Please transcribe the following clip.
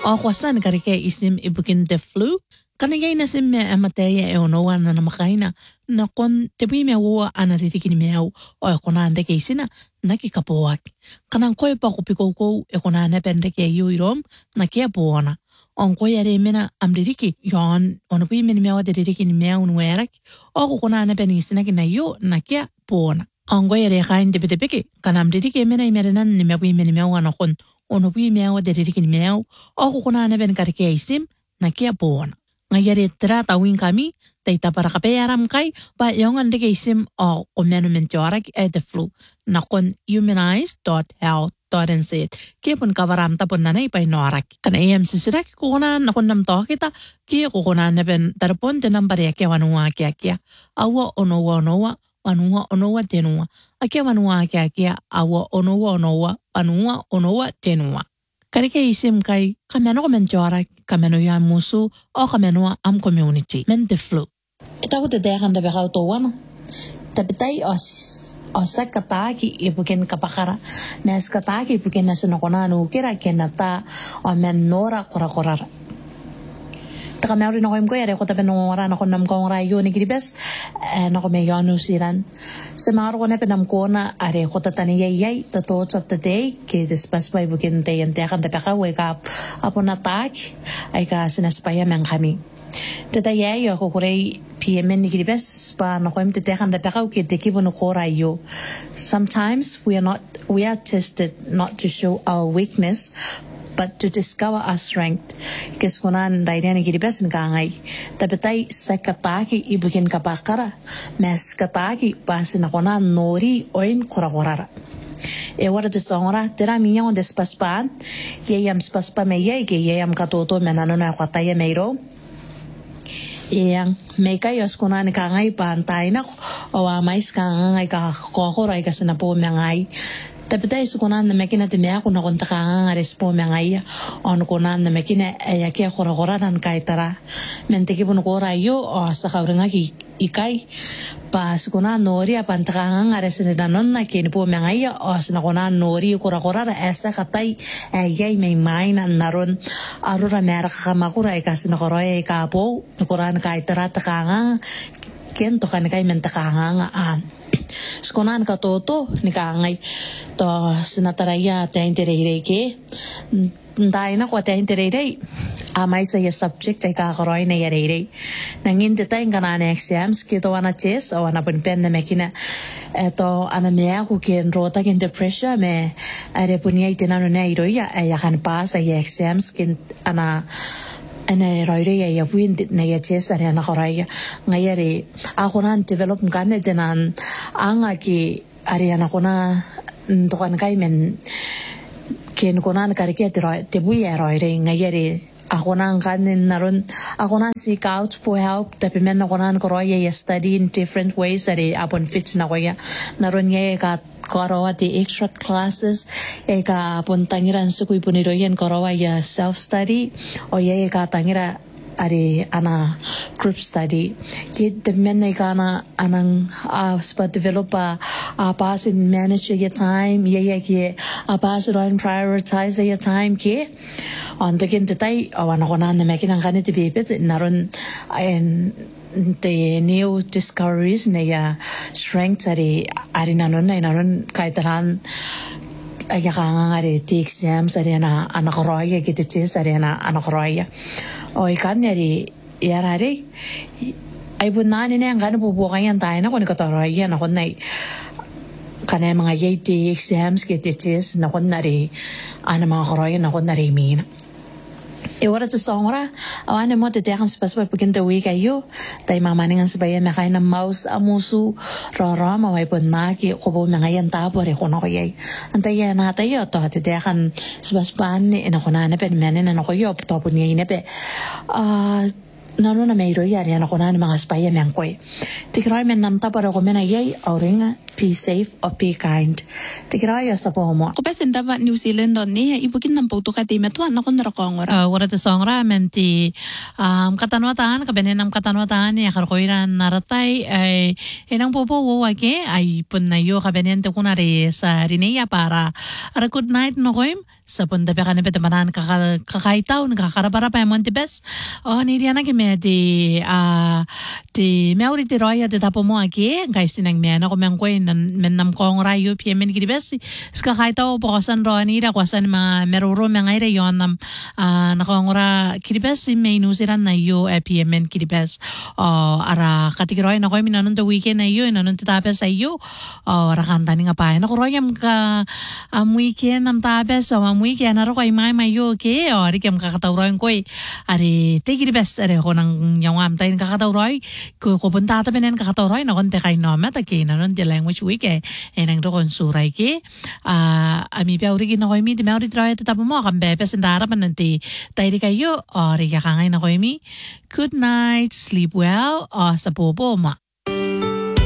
Akwasan karike isim ibukin the flu. Kanagay na sim me amateya e onowa na namakaina na kon tebi me wo anaririkin meau o e konande ke isina nakikapuak. Kanang koe pa kupikoko e konane pende ke yuirom na kia puona. On koe are mena amririki yon onopui meni meawa deririkin meau nuerak o konane pende isina ki na yo na kia puona. On koe are kain de peke kana amririki mena imerenan ni meawi meni meawa na kon onopui meawa deririkin meau o konane pende karike isim na kia puona. Ngayari tira tawin kami, taita para kapayaram kay, pa yung andike isim o kumeno mentyorak e the flu, na kon humanize.health.nz. Kaya pun kavaram tapon nanay pa inorak. Kana AM sisirak, kukunan na kun namto kita, kaya kukunan na ben tarapon tinambari kaya wanunga kaya. Awa onowa, wanunga onowa tenua. Akya wanunga kaya, awa onowa, wanunga tenua. Karike isim kay kameno komentyorak, kameno ya musu o kameno am community. Men the flu. Ita ko tetekan da beka utuwan. Tapitay o sakataki ibukin kapakara. Mes kataki ibukin na sinakonano kira kenata o men nora kura. Taka meron ako yung kaya, ko tabi nung oran ako nam kong rayo ni Gribes, ako may yonu siran. Sa mga ko na pinam ko na, are ko tatani yay, the thoughts of the day, kaya dispas pa ibukin tayo yung tekan tabi ka, wake up, upon attack, ay ka sinaspaya mang kami. Tatayay, ako kuray PM ni Gribes, pa ako yung tekan tabi ka, kaya tikibo no ko rayo. Sometimes we are tested not to show our weakness, but to discover our strength. Kis kunan dairya ni Gribes ngangay. Tapitay sa kataki ibukin kapakara. Mes kataki pasin ako na nori oin kura-kurara. E wala de songra, tira minya on despaspan. Yeyam spaspa meyay, yeyam katoto menano na kwataya meiro. Yang meka yos kunan kangay pantay na o amais kangay kakokoray kasi na po mengay. Tapitay sukunan na mekina timea kuna kontakanga respo mengaya on kunan na mekina ayake kora dan kaitara menteki pun kora yo o sakaurenga ki ikai pas kunan nori apantakanga resinanon na kini po mengaya o sinakunan nori kora ra esa katai ayay may main naron arura mera kamakura ikas nakoroy kapo kuran kaitara takanga kento kan kay mentakanga an Skonan katoto ni kangay to sinataraya ta interere ke dai na ko ta interere amay sa ya subject ay kakaroy na yarere nangin detay kana na exams kito wana chess o wana pen na makina eto ana mea ku ken rota ken depression me are punya itinano na iroya ay kan pas ay exams ken ana roire ya win na ya chesa ya na koraya ngayari ako na develop ngane denan anga ki ari na kona tokan kay men ken konan karike te buya roire ngayari ako na kanin naron ako na seek out for help tapi men ako na koroya ya study in different ways ari upon fit na koya naron ya ka karawa the extra classes ka puntangiran su kui puniroyen karawa ya self study o ye ka tangira ari ana group study kid the men ka na anang spa develop pass in manage your time ye ki pass on prioritize your time ki on the kin tay awan ko na mekinang kaniti bibit naron and the new discoveries na ya strengths ari nanon na nanon kaitaran ay kakangari the exams ari na anakoroya gititis ari na anakoroya o ikan yari yarari ay bunani na yung gano'n bubukan yan tayo na kung ikatoroya na kung na kanay mga yay exams gititis na kung nari mga koroya na kung nari mina Iwara sa songra, awan mo tetekan sa paspa pagkinta week ayo, tay mamaningan sa bayan makay na mouse amusu, rara maway po naki, kubo mangayan tapo reko na koyay. Antay yan tayo, to tetekan sa paspaan ni inakunan na pen menin na koyo, topo niya inape. Nano na mayro yari yan ako na mga spaya miyangkoy. Tikiray men namta para ko menayay, auringa, be safe or be kind. Tikiray sa po mo. Kupasin dapat New Zealand doon niya, ibukin ng pauto ka di metuan ako narakongora. Wala ta songra menti katanwatan kabenin ng katanwatan niya karkoiran naratay ay inang popo wawake ay pun na yo kabenin to kunari sa rineya para good night no koim sa punta pa kanipet manan kakaitaw nakakarapara pa monte bes niriana ki me ti meuri ti roya ti tapo mo aki guys tinang me na ko men koy men nam kong rayo piemen ki bes kakaitaw po kasan ro nira kwasan mga meruro mga ire yon nam nakongora ki bes may nusiran na yo piemen ki bes ara katikiroy na koy minanon to weekend na yo nanon ti tapes ayo ara kanta ni nga pa na ko royam ka weekend nam tapes weekend naro kay may mayo ke ori kem kakatawroy koy ari take it best ari ko nang yawam tayo kakatawroy ko punta ta benen kakatawroy na konte kay no mata ke na non the language week nang do kon suray ke ami pa uri na koy mi di mauri try ta mo kan bebe sendara pananti tayo kayo ori ka kangay na koy mi good night sleep well sa popo ma